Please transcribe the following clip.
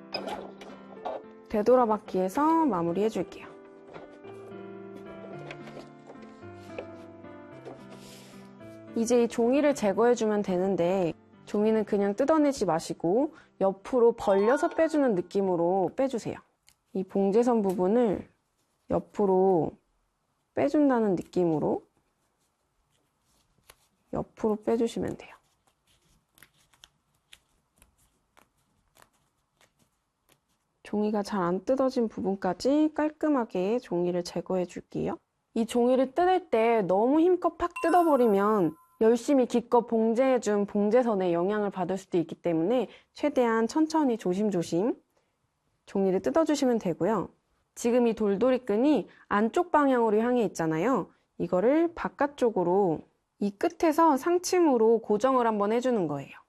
되돌아받기해서 마무리해 줄게요. 이제 이 종이를 제거해주면 되는데 종이는 그냥 뜯어내지 마시고 옆으로 벌려서 빼주는 느낌으로 빼주세요. 이 봉제선 부분을 옆으로 빼준다는 느낌으로 옆으로 빼주시면 돼요. 종이가 잘 안 뜯어진 부분까지 깔끔하게 종이를 제거해 줄게요. 이 종이를 뜯을 때 너무 힘껏 팍 뜯어버리면 열심히 기껏 봉제해준 봉제선에 영향을 받을 수도 있기 때문에 최대한 천천히 조심조심 종이를 뜯어주시면 되고요. 지금 이 돌돌이 끈이 안쪽 방향으로 향해 있잖아요. 이거를 바깥쪽으로 이 끝에서 상침으로 고정을 한번 해주는 거예요.